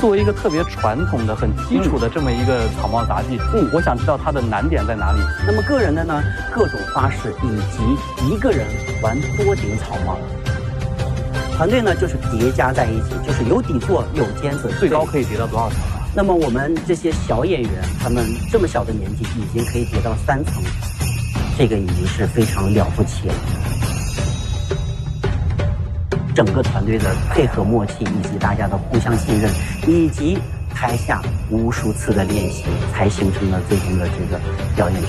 作为一个特别传统的、很基础的这么一个草帽杂技，我想知道它的难点在哪里。 那么个人的呢，各种花式以及一个人玩多顶草帽。团队呢就是叠加在一起，就是有底座有尖子， 最高可以叠到多少层？ 那么我们这些小演员，他们这么小的年纪已经可以叠到3层，这个已经是非常了不起了。整个团队的配合默契，以及大家的互相信任，以及台下无数次的练习，才形成了最终的这个表演成